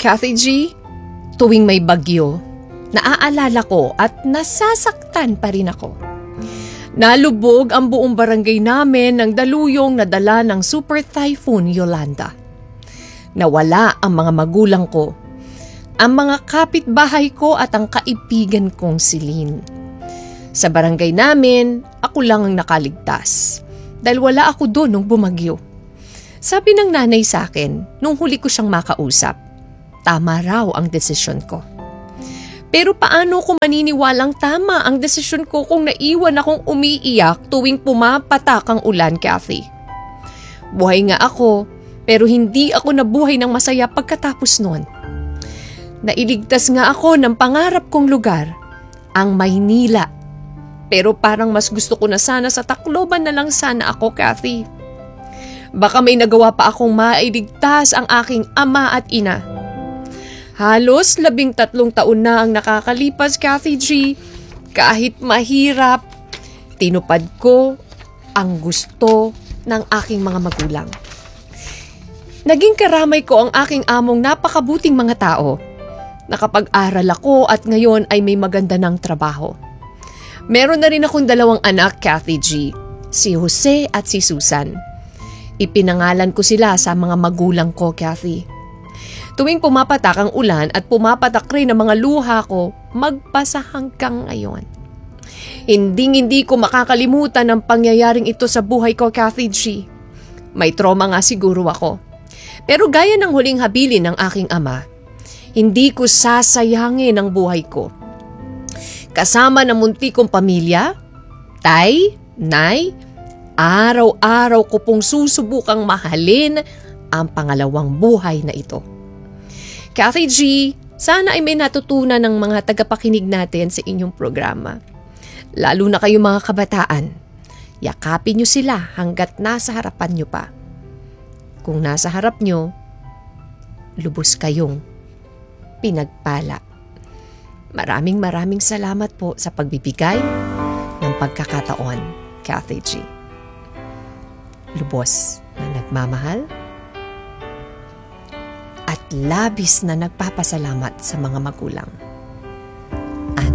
Kathy G, tuwing may bagyo, naaalala ko at nasasaktan pa rin ako. Nalubog ang buong barangay namin ng daluyong nadala ng Super Typhoon Yolanda. Nawala ang mga magulang ko, ang mga kapitbahay ko at ang kaibigan kong si Lynn. Sa barangay namin, ako lang ang nakaligtas dahil wala ako doon nung bumagyo. Sabi ng nanay sa akin nung huli ko siyang makausap, tama raw ang desisyon ko. Pero paano ko maniniwalang tama ang desisyon ko kung naiwan akong umiiyak tuwing pumapatak ang ulan, Kathy? Buhay nga ako, pero hindi ako nabuhay ng masaya pagkatapos noon. Nailigtas nga ako ng pangarap kong lugar, ang Maynila. Pero parang mas gusto ko na sana sa Tacloban na lang sana ako, Kathy. Baka may nagawa pa akong mailigtas ang aking ama at ina. Halos 13 taon na ang nakakalipas, Kathy G. Kahit mahirap, tinupad ko ang gusto ng aking mga magulang. Naging karamay ko ang aking among napakabuting mga tao. Nakapag-aral ako at ngayon ay may maganda ng trabaho. Meron na rin akong 2 anak, Kathy G. Si Jose at si Susan. Ipinangalan ko sila sa mga magulang ko, Kathy. Tuwing pumapatak ang ulan at pumapatak rin ang mga luha ko, magpasa hanggang ngayon. Hindi ko makakalimutan ang pangyayaring ito sa buhay ko, Kathy G. May trauma nga siguro ako. Pero gaya ng huling habilin ng aking ama, hindi ko sasayangin ang buhay ko. Kasama ng munti kong pamilya, tay, nay, araw-araw ko pong susubukang mahalin ang pangalawang buhay na ito. Kathy G, sana ay may natutunan ng mga tagapakinig natin sa inyong programa. Lalo na kayo mga kabataan. Yakapin nyo sila hanggat nasa harapan nyo pa. Kung nasa harap nyo, lubos kayong pinagpala. Maraming salamat po sa pagbibigay ng pagkakataon, Kathy G. Lubos na nagmamahal at labis na nagpapasalamat sa mga magulang.